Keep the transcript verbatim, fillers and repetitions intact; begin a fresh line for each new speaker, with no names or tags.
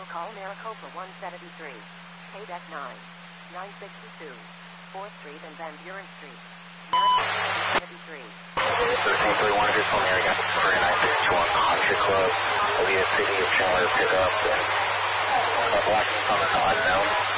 call Maricopa one seventy-three. Pay deck nine. nine sixty-two. fourth Street and Van Buren Street. Maricopa one seventy-three.
thirteen three one, just call me again for nine sixty-one Country Club. Will be a city of Chandler pick up and uh, Washington on the unknown.